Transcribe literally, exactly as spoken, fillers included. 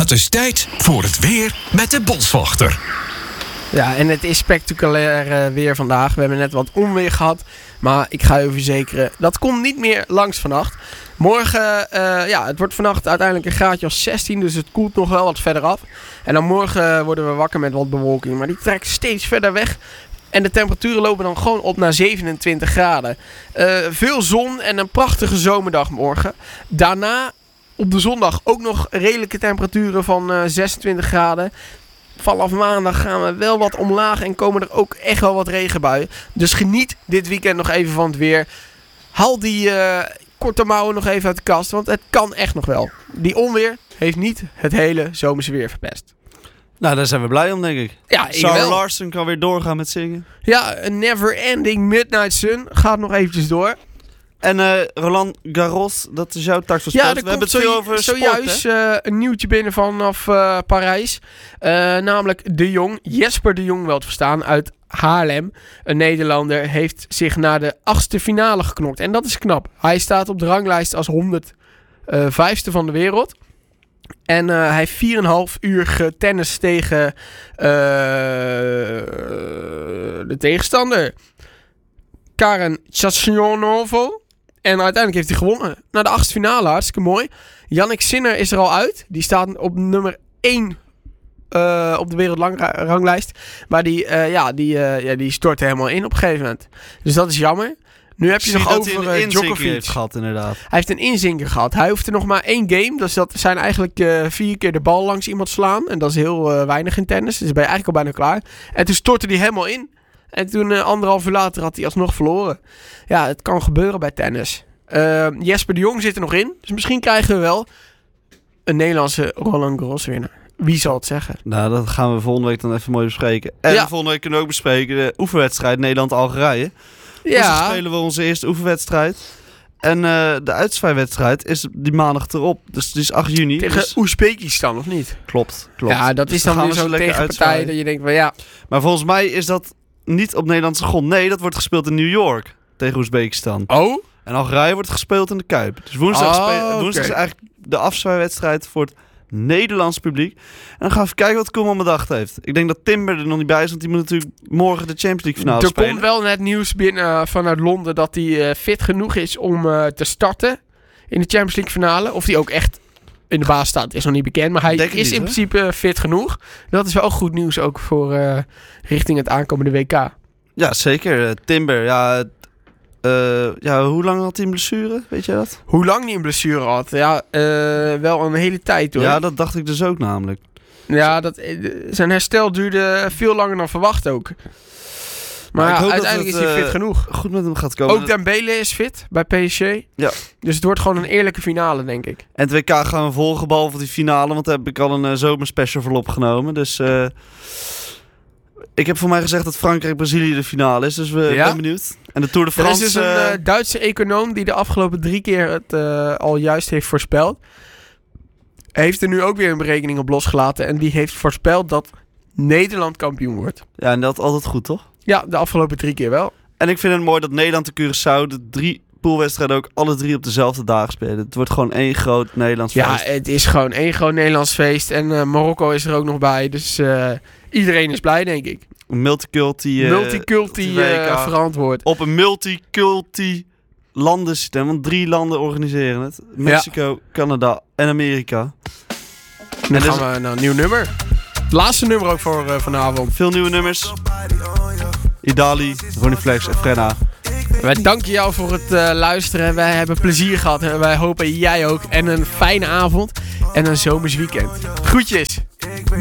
Het is tijd voor het weer met de Boswachter. Ja, en het is spectaculair uh, weer vandaag. We hebben net wat onweer gehad. Maar ik ga u verzekeren, dat komt niet meer langs vannacht. Morgen, uh, ja, het wordt vannacht uiteindelijk een graadje of zestien. Dus het koelt nog wel wat verder af. En dan morgen worden we wakker met wat bewolking. Maar die trekt steeds verder weg. En de temperaturen lopen dan gewoon op naar zevenentwintig graden. Uh, veel zon en een prachtige zomerdag morgen. Daarna op de zondag ook nog redelijke temperaturen van uh, zesentwintig graden. Vanaf maandag gaan we wel wat omlaag en komen er ook echt wel wat regenbuien. Dus geniet dit weekend nog even van het weer. Haal die uh, korte mouwen nog even uit de kast, want het kan echt nog wel. Die onweer heeft niet het hele zomerse weer verpest. Nou, daar zijn we blij om, denk ik. Ja, ik Sarah wel. Larsen kan weer doorgaan met zingen. Ja, een never ending Midnight Sun gaat nog eventjes door. En uh, Roland Garros, dat is jouw tak van sport. Ja, er we komt hebben het veel over sport, zojuist uh, een nieuwtje binnen vanaf uh, Parijs. Uh, namelijk De Jong, Jesper De Jong wel te verstaan, uit Haarlem. Een Nederlander heeft zich naar de achtste finale geknokt. En dat is knap. Hij staat op de ranglijst als honderdvijfste van de wereld. En uh, hij heeft vier komma vijf uur getennis tegen uh, de tegenstander. Karen Khachanov. En uiteindelijk heeft hij gewonnen. Naar de achtste finale, hartstikke mooi. Yannick Sinner is er al uit. Die staat op nummer één uh, op de wereldranglijst. Maar die, uh, ja, die, uh, ja, die stort helemaal in op een gegeven moment. Dus dat is jammer. Nu heb je nog dat over hij een Djokovic. heeft gehad, inderdaad. Hij heeft een inzinker gehad. Hij hoeft er nog maar één game. Dus dat zijn eigenlijk uh, vier keer de bal langs iemand slaan. En dat is heel uh, weinig in tennis. Dus ben je eigenlijk al bijna klaar. En toen stortte hij helemaal in. En toen uh, anderhalf uur later had hij alsnog verloren. Ja, het kan gebeuren bij tennis. Uh, Jesper De Jong zit er nog in. Dus misschien krijgen we wel een Nederlandse Roland Garros winnaar. Wie zal het zeggen? Nou, dat gaan we volgende week dan even mooi bespreken. En Ja. volgende week kunnen we ook bespreken de oefenwedstrijd Nederland-Algerije. Dus dan Ja, spelen we onze eerste oefenwedstrijd. En uh, de uitzwaaiwedstrijd is die maandag erop. Dus die is acht juni. tegen Dus... Oezbekistan of niet? Klopt, klopt. Ja, dat Dus is dan gaan weer we ze zo'n lekker tegenpartij uitzwaaien. dat je denkt van ja... Maar volgens mij is dat niet op Nederlandse grond. Nee, dat wordt gespeeld in New York tegen Oezbekistan. Oh? En Algerije wordt gespeeld in de Kuip. Dus woensdag, Oh, spe- woensdag oké. is eigenlijk de afzwaaiwedstrijd voor het Nederlands publiek. En dan gaan we even kijken wat Koeman bedacht heeft. Ik denk dat Timber er nog niet bij is, want die moet natuurlijk morgen de Champions League finale Er spelen. komt wel net nieuws binnen uh, vanuit Londen dat hij uh, fit genoeg is om uh, te starten in de Champions League finale. Of hij ook echt in de baas staat, is nog niet bekend. Maar hij Denk is het in niet, principe fit genoeg. Dat is wel goed nieuws ook voor uh, richting het aankomende W K. Ja, zeker. Uh, Timber, ja, uh, ja, hoe lang had hij een blessure? Weet je dat? Hoe lang hij een blessure had? Ja, uh, wel een hele tijd hoor. Ja, dat dacht ik dus ook namelijk. Ja, dat, zijn herstel duurde veel langer dan verwacht ook. Maar Maar ik ja, hoop dat uiteindelijk het, is hij uh, fit genoeg. Goed met hem gaat komen. Ook Dembele is fit bij P S G. Ja. Dus het wordt gewoon een eerlijke finale, denk ik. En het W K gaan we volgen, behalve die finale. Want daar heb ik al een uh, zomerspecial voor opgenomen. Dus uh, ik heb voor mij gezegd dat Frankrijk-Brazilië de finale is. Dus we Ja? ben benieuwd. En de Tour de Er France... is dus een uh, uh, Duitse econoom die de afgelopen drie keer het uh, al juist heeft voorspeld. Hij heeft er nu ook weer een berekening op losgelaten. En die heeft voorspeld dat Nederland kampioen wordt. ja, en dat altijd goed, toch? Ja, de afgelopen drie keer wel. En ik vind het mooi dat Nederland en Curaçao de drie poolwedstrijden ook alle drie op dezelfde dagen spelen. Het wordt gewoon één groot Nederlands Ja, feest. het is gewoon één groot Nederlands feest. En uh, Marokko is er ook nog bij. Dus uh, iedereen is blij, denk ik. Een multiculti... uh, Multiculti W K. uh, verantwoord. Op een multiculti landensysteem. Want drie landen organiseren het. Mexico, Canada en Amerika. Nu En dus- gaan we naar een nieuw nummer. Het laatste nummer ook voor uh, vanavond. Veel nieuwe nummers. Idali, Ronnie Flex en Frenna. Wij danken jou voor het uh, luisteren. Wij hebben plezier gehad. En wij hopen jij ook. En een fijne avond. En een zomers weekend. Groetjes.